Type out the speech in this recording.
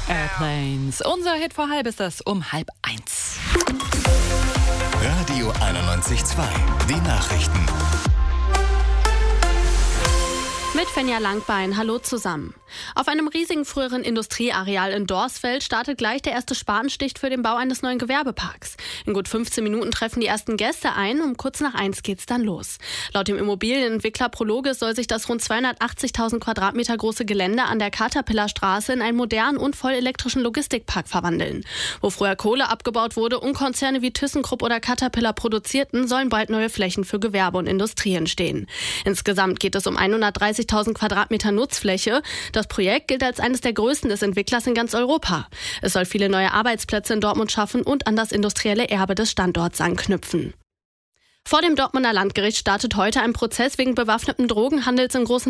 Airplanes. Unser Hit vor halb ist das um 12:30. Radio 91.2. Die Nachrichten. Mit Fenja Langbein, hallo zusammen. Auf einem riesigen früheren Industrieareal in Dorsfeld startet gleich der erste Spatenstich für den Bau eines neuen Gewerbeparks. In gut 15 Minuten treffen die ersten Gäste ein, um kurz nach 1 geht's dann los. Laut dem Immobilienentwickler Prologis soll sich das rund 280.000 Quadratmeter große Gelände an der Caterpillar-Straße in einen modernen und vollelektrischen Logistikpark verwandeln. Wo früher Kohle abgebaut wurde und Konzerne wie ThyssenKrupp oder Caterpillar produzierten, sollen bald neue Flächen für Gewerbe und Industrie entstehen. Insgesamt geht es um 130.000 Quadratmeter Nutzfläche. Das Projekt gilt als eines der größten des Entwicklers in ganz Europa. Es soll viele neue Arbeitsplätze in Dortmund schaffen und an das industrielle Erbe des Standorts anknüpfen. Vor dem Dortmunder Landgericht startet heute ein Prozess wegen bewaffneten Drogenhandels in großen